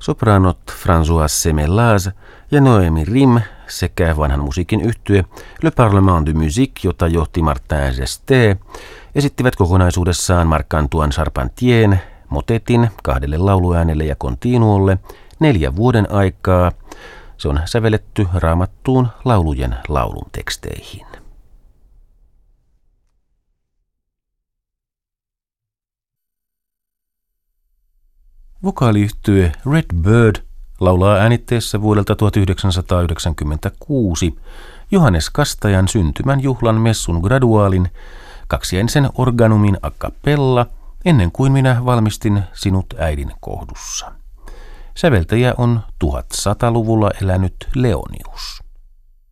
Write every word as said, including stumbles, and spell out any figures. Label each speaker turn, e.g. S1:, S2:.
S1: Sopranot François Semelaz ja Noémie Rim sekä vanhan musiikin yhtye Le Parlement de Musique, jota johti Martin Gesté, esittivät kokonaisuudessaan Marc-Antoine Charpentien motetin kahdelle lauluäänelle ja continuolle neljän vuoden aikaa. Se on sävelletty Raamattuun laulujen laulun teksteihin. Vokaaliyhtye Red Bird laulaa äänitteessä vuodelta tuhatyhdeksänsataayhdeksänkymmentäkuusi Johannes Kastajan syntymän juhlan messun graduaalin kaksiäänisen organumin a cappella Ennen kuin minä valmistin sinut äidin kohdussa. Säveltäjä on tuhatsataa-luvulla elänyt Leonius.